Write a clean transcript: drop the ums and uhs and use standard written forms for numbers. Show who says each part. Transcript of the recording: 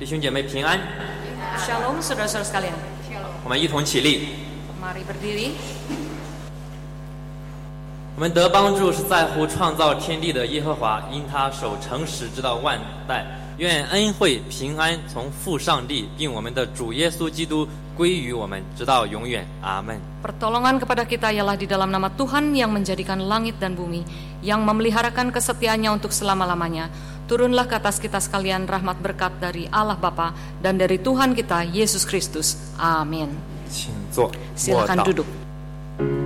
Speaker 1: 弟兄姐妹平安。
Speaker 2: Shalom saudara-saudara sekalian.
Speaker 1: 我们一同起立。
Speaker 2: Mari berdiri.
Speaker 1: 我们得帮助是在乎创造天地的耶和华，因他守诚实直到万代。愿恩惠平安从父上帝并我们的主耶稣基督归于我们，直到永远。阿门。
Speaker 2: Pertolongan kepada kita ialah di dalam nama Tuhan yang menjadikan langit dan bumi, yang memeliharakan kesetiaannya untuk selama-lamanya. Turunlah ke atas kita sekalian rahmat berkat dari Allah Bapa dan dari Tuhan kita Yesus Kristus. Amin.
Speaker 1: 请坐，
Speaker 2: Silakan
Speaker 1: 默祷。
Speaker 2: duduk.